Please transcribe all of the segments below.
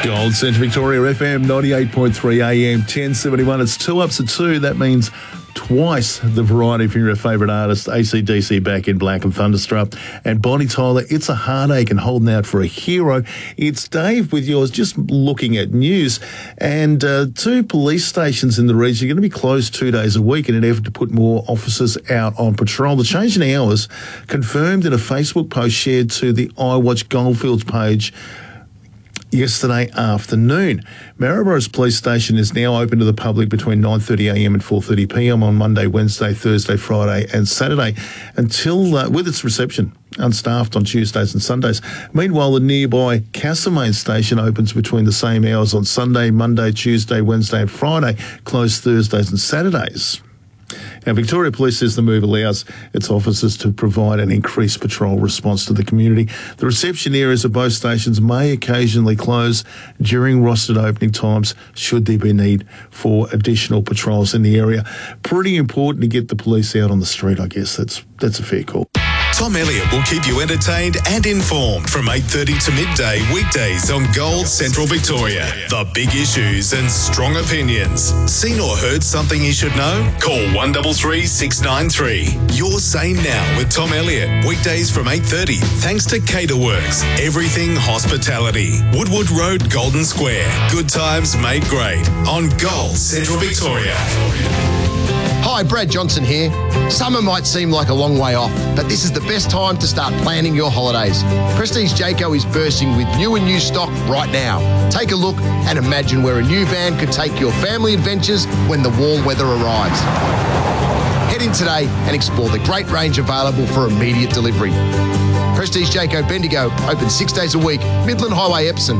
Gold Central Victoria FM 98.3 AM 1071. It's 2 ups at 2. That means twice the variety from your favourite artist, AC/DC Back in Black and Thunderstruck, and Bonnie Tyler, It's a Heartache and Holding Out for a Hero. It's Dave with yours, just looking at news. And 2 police stations in the region are going to be closed 2 days a week in an effort to put more officers out on patrol. The change in hours confirmed in a Facebook post shared to the iWatch Goldfields page yesterday afternoon. Maryborough Police Station is now open to the public between 9:30am and 4:30pm on Monday, Wednesday, Thursday, Friday and Saturday until, with its reception, unstaffed on Tuesdays and Sundays. Meanwhile, the nearby Castlemaine Station opens between the same hours on Sunday, Monday, Tuesday, Wednesday and Friday, closed Thursdays and Saturdays. Now, Victoria Police says the move allows its officers to provide an increased patrol response to the community. The reception areas of both stations may occasionally close during rostered opening times should there be need for additional patrols in the area. Pretty important to get the police out on the street, I guess. That's a fair call. Tom Elliott will keep you entertained and informed from 8:30 to midday weekdays on Gold Central Victoria. The big issues and strong opinions. Seen or heard something you should know? Call 133 693. Your Say Now with Tom Elliott. Weekdays from 8:30 thanks to Caterworks. Everything Hospitality. Woodwood Road, Golden Square. Good times made great on Gold Central Victoria. Hi, Brad Johnson here. Summer might seem like a long way off, but this is the best time to start planning your holidays. Prestige Jayco is bursting with new and used stock right now. Take a look and imagine where a new van could take your family adventures when the warm weather arrives. Head in today and explore the great range available for immediate delivery. Prestige Jayco Bendigo, open 6 days a week, Midland Highway, Epsom.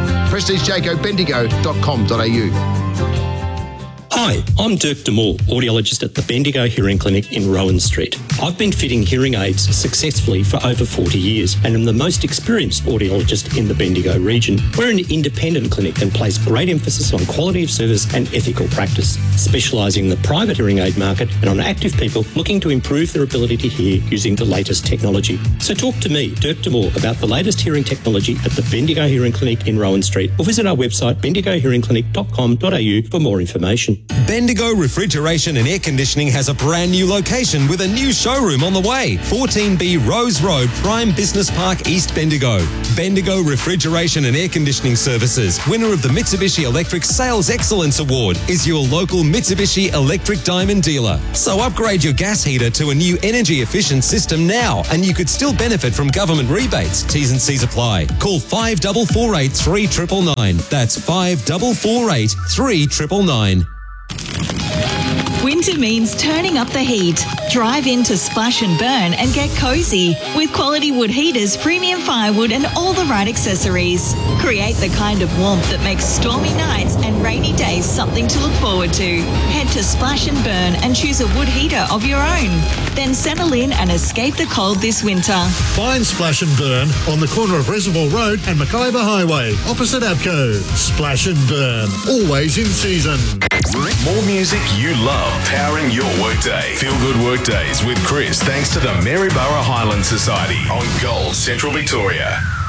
PrestigeJaycoBendigo.com.au. Hi, I'm Dirk Demore, audiologist at the Bendigo Hearing Clinic in Rowan Street. I've been fitting hearing aids successfully for over 40 years and am the most experienced audiologist in the Bendigo region. We're an independent clinic and place great emphasis on quality of service and ethical practice, specialising in the private hearing aid market and on active people looking to improve their ability to hear using the latest technology. So talk to me, Dirk Demore, about the latest hearing technology at the Bendigo Hearing Clinic in Rowan Street, or visit our website bendigohearingclinic.com.au for more information. Bendigo Refrigeration and Air Conditioning has a brand new location with a new showroom on the way. 14B Rose Road, Prime Business Park, East Bendigo. Bendigo Refrigeration and Air Conditioning Services, winner of the Mitsubishi Electric Sales Excellence Award, is your local Mitsubishi Electric Diamond dealer. So upgrade your gas heater to a new energy efficient system now, and you could still benefit from government rebates. T's and C's apply. Call 5448 3999. That's 5448 3999. Winter means turning up the heat. Drive into Splash and Burn and get cozy with quality wood heaters, premium firewood and all the right accessories. Create the kind of warmth that makes stormy nights and rainy days something to look forward to. Head to Splash and Burn and choose a wood heater of your own. Then settle in and escape the cold this winter. Find Splash and Burn on the corner of Reservoir Road and Mackayba Highway, opposite Abco. Splash and Burn, always in season. More music you love, powering your workday. Feel Good Workdays with Chris, thanks to the Maryborough Highland Society on Gold Central Victoria.